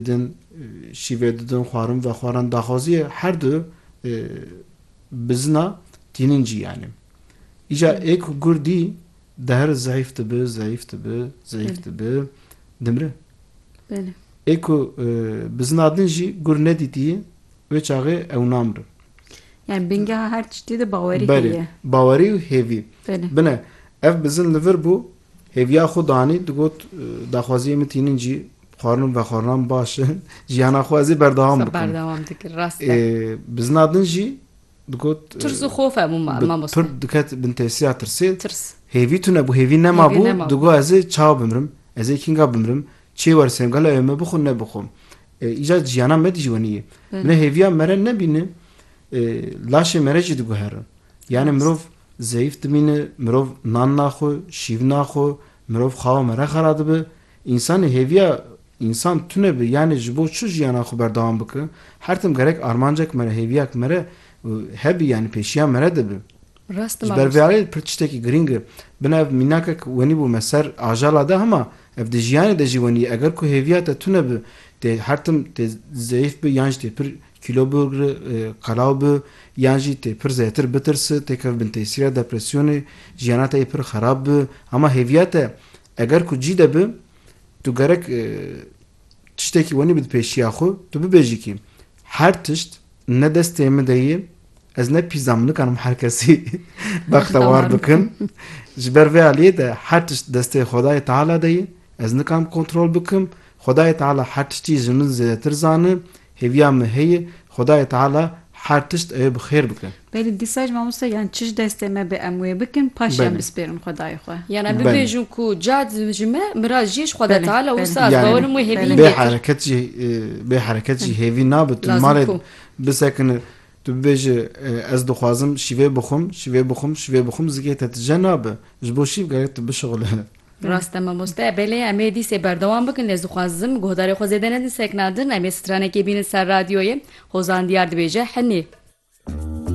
din şîvê didin xwarin ve xwaran daxwaziye her du bizina tînin cî yani. Îja êk gur dî deher zayıf dibe dimre. Êk ku bizina din jî gur nedîtiye wê çaxê ew namre. Yani bingeha her tiştî de bawerî heye. Bawerî û hêvî. Bine ev bizin li vir bû hêviya xwe danî digot daxwaziyê min tînin cî xwarin ve xwarinan baş in jiyana xwe ez ê berdewam bikim. Berdewam dikir rast e. Bizina din jî digot tirsu xof e mamos. Pir diket bin tesiya tirsê. Hêvî tune bû hêvî nema bû digot ez ê çawa bimirim, ez ê kînga bimirim, çê wersim gala ew me bixwin ne bixwim. Îja jiyana me dijwanîye. Bine hêviya me re nebîne laşê me re jî diguherin. Yani mirov zayıf dimîne, mirov nan naxwe, şîv naxwe, mirov xawa me re xera dibe. İnsanê hêviya insan tune bi yani ji bo çi jiyana xwe berdewam bike her tim gerek armancek me re hêviyak me re hebî yani pêşiya me re dibe. Ji ber vê alî pir tiştekî giring e. Bine ev mînakek wenî bû me ser ajala de hema ev di jiyanê de jî wenî eger ku hêviya te tune bi tê her tim tê zayıf bi yan jî tê pir kilo bigire qelaw bi yan jî tê pir zêtir bitirse têkev bin tesîra depresyonê jiyana te pir xerab bi ama hêviya te eger ku cî de bi tu gerek tiştekî wenî bi pêşiya xwe tu bibêjî kî her tişt ne destê min de ye ez ne pîza min nikarim her kesî bextewar bikim ji ber vê aliyê de her tişt destê Xwedayê Teala de ye ez nikarim kontrol bikim Xwedayê Teala her tiştî ji min zêdetir zane hêviya me heye Xwedayê Teala her tişt ew bi xêr bike. Belê dîsaj mamoste yani çi ji destê me bi em wê bikin paşiyan bispêrin Xwedayê xwe. Yani bibêjin ku cad ji me miraz jî ji Xwedayê Teala wisa ez bawerim wê hêvî bê hereket jî hêvî nabe tu malê bisekine tu bibêje ez dixwazim şîvê bixwim zikê te tije nabe ji bo şîv gerek tu bişixile. Rast e mamoste belê em ê dîsê berdewam bikin ez dixwazim guhdarê xwe zêde nedin seknadin em ê stranekê bînin ser radyoyê hozan diyar dibêje henê.